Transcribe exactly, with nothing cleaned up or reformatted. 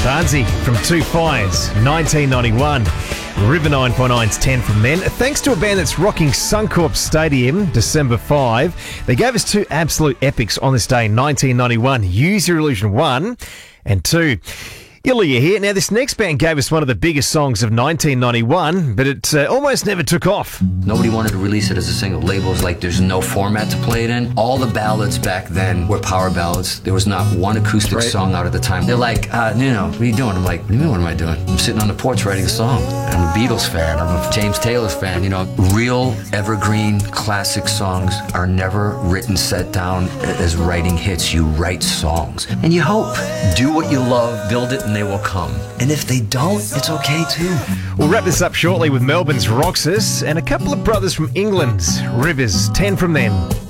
Barnsey from Two Fires, nineteen ninety-one. River nine point nine's ten from then. Thanks to a band that's rocking Suncorp Stadium, December fifth, they gave us two absolute epics on this day, nineteen ninety-one. Use Your Illusion one and two. Ilya here. Now, this next band gave us one of the biggest songs of nineteen ninety-one, but it uh, almost never took off. Nobody wanted to release it as a single. Labels like there's no format to play it in. All the ballads back then were power ballads. There was not one acoustic right. song out at the time. They're like, uh, you know, what are you doing? I'm like, what do you mean, what am I doing? I'm sitting on the porch writing a song. I'm a Beatles fan. I'm a James Taylor fan. You know, real evergreen classic songs are never written, set down as writing hits. You write songs. And you hope. Do what you love, build it, and they will come. And if they don't, it's okay too. We'll wrap this up shortly with Melbourne's Roxas and a couple of brothers from England's Rivers, ten from them.